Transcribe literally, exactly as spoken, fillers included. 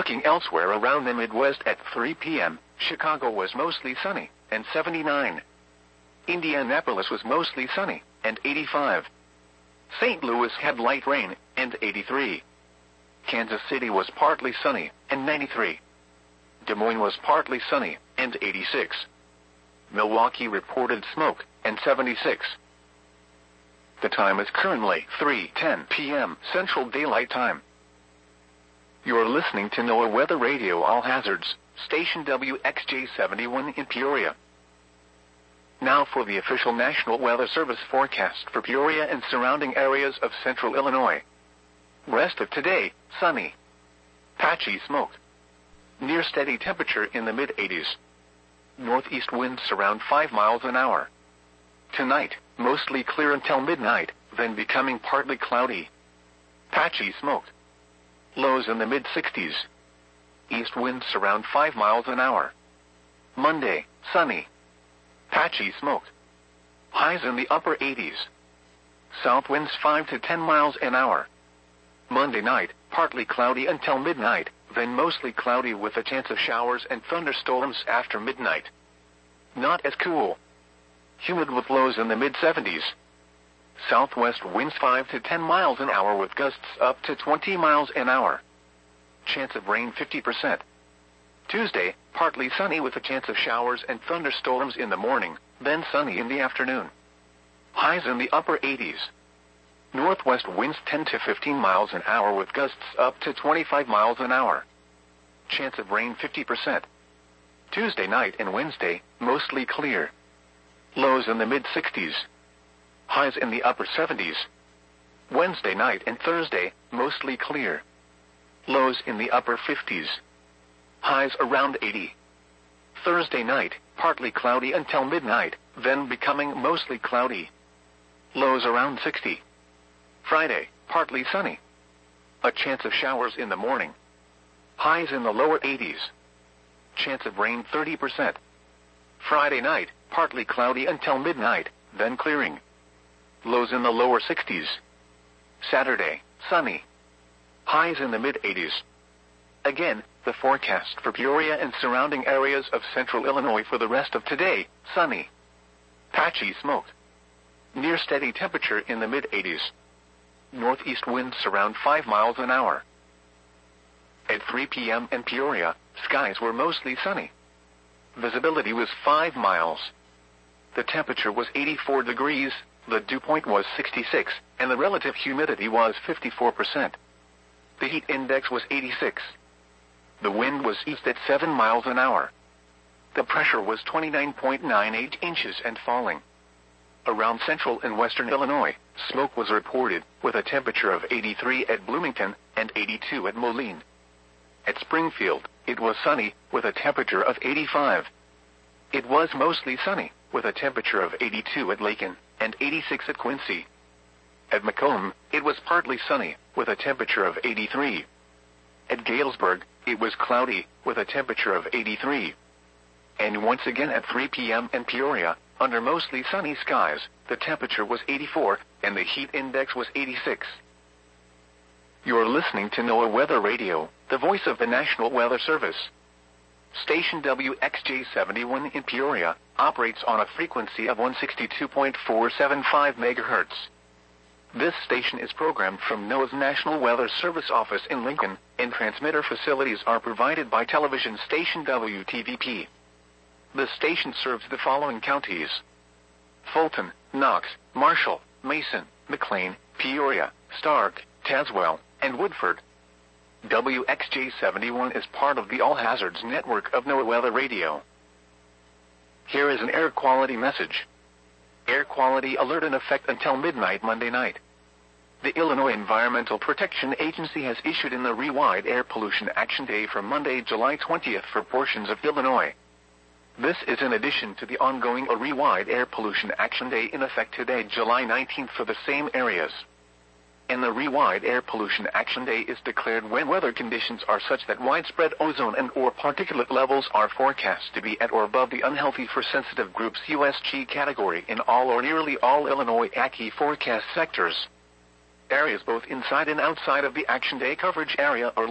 Looking elsewhere around the Midwest at three p m, Chicago was mostly sunny, and seventy-nine. Indianapolis was mostly sunny, and eighty-five. Saint Louis had light rain, and eighty-three. Kansas City was partly sunny, and ninety-three. Des Moines was partly sunny, and eighty-six. Milwaukee reported smoke, and seventy-six. The time is currently three ten p m Central Daylight Time. You're listening to NOAA Weather Radio All Hazards, station W X J seventy-one in Peoria. Now for the official National Weather Service forecast for Peoria and surrounding areas of central Illinois. Rest of today, sunny. Patchy smoke. Near steady temperature in the mid eighties. Northeast winds around five miles an hour. Tonight, mostly clear until midnight, then becoming partly cloudy. Patchy smoke. Lows in the mid sixties. East winds around five miles an hour. Monday, sunny. Patchy smoke. Highs in the upper eighties. South winds five to ten miles an hour. Monday night, partly cloudy until midnight, then mostly cloudy with a chance of showers and thunderstorms after midnight. Not as cool. Humid with lows in the mid seventies. Southwest winds five to ten miles an hour with gusts up to twenty miles an hour. Chance of rain fifty percent. Tuesday, partly sunny with a chance of showers and thunderstorms in the morning, then sunny in the afternoon. Highs in the upper eighties. Northwest winds ten to fifteen miles an hour with gusts up to twenty-five miles an hour. Chance of rain fifty percent. Tuesday night and Wednesday, mostly clear. Lows in the mid sixties. Highs in the upper seventies. Wednesday night and Thursday, mostly clear. Lows in the upper fifties. Highs around eighty. Thursday night, partly cloudy until midnight, then becoming mostly cloudy. Lows around sixty. Friday, partly sunny. A chance of showers in the morning. Highs in the lower eighties. Chance of rain thirty percent. Friday night, partly cloudy until midnight, then clearing. Lows in the lower sixties. Saturday, sunny. Highs in the mid eighties. Again, the forecast for Peoria and surrounding areas of central Illinois for the rest of today, sunny. Patchy smoke. Near steady temperature in the mid eighties. Northeast winds around five miles an hour. At three p m in Peoria, skies were mostly sunny. Visibility was five miles. The temperature was eighty-four degrees, the dew point was sixty-six, and the relative humidity was fifty-four percent. The heat index was eighty-six. The wind was east at seven miles an hour. The pressure was twenty-nine point nine eight inches and falling. Around central and western Illinois, smoke was reported, with a temperature of eighty-three at Bloomington and eighty-two at Moline. At Springfield, it was sunny, with a temperature of eighty-five. It was mostly sunny, with a temperature of eighty-two at Lakin and eighty-six at Quincy. At Macomb, it was partly sunny, with a temperature of eighty-three. At Galesburg, it was cloudy, with a temperature of eighty-three. And once again at three p m in Peoria, under mostly sunny skies, the temperature was eighty-four, and the heat index was eighty-six. You're listening to NOAA Weather Radio, the voice of the National Weather Service. Station W X J seventy-one in Peoria operates on a frequency of one sixty-two point four seven five megahertz. This station is programmed from NOAA's National Weather Service office in Lincoln, and transmitter facilities are provided by television station W T V P. The station serves the following counties: Fulton, Knox, Marshall, Mason, McLean, Peoria, Stark, Tazewell, and Woodford. W X J seventy-one is part of the All Hazards network of NOAA Weather Radio. Here is an air quality message. Air quality alert in effect until midnight Monday night. The Illinois Environmental Protection Agency has issued an ERE-wide Air Pollution Action Day for Monday, July twentieth for portions of Illinois. This is in addition to the ongoing ERE-wide Air Pollution Action Day in effect today, July nineteenth, for the same areas. An ERE-wide Air Pollution Action Day is declared when weather conditions are such that widespread ozone and or particulate levels are forecast to be at or above the unhealthy for sensitive groups U S G category in all or nearly all Illinois A C I forecast sectors. Areas both inside and outside of the Action Day coverage area are